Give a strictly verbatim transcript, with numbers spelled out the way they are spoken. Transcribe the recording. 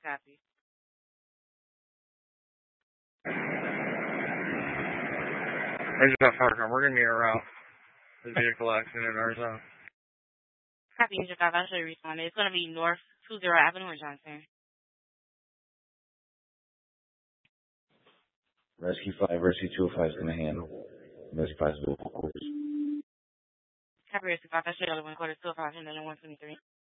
Copy. Ranger five Falcon, we're going to be around the vehicle accident in Arizona. Copy, Ranger five. I'll show you responded. It's going to be North two zero Avenue in Johnson. Rescue five, Rescue two oh five is going to handle. Rescue five is local course. Copy, Rescue five. I'll show you the one quarter two oh five and then one twenty-three.